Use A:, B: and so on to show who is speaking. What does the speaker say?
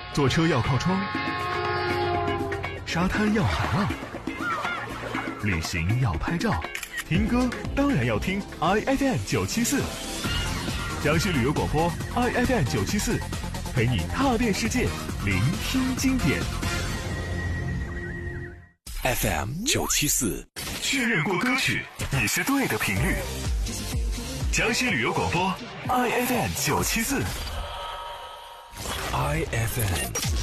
A: 坐车要靠窗，沙滩要海浪，旅行要拍照，听歌当然要听 IFM 974，江西旅游广播 IFM 974，陪你踏遍世界，聆听经典。
B: FM 974，
A: 确认过歌曲，你是对的频率。江西旅游广播 IFM 974。
B: IFM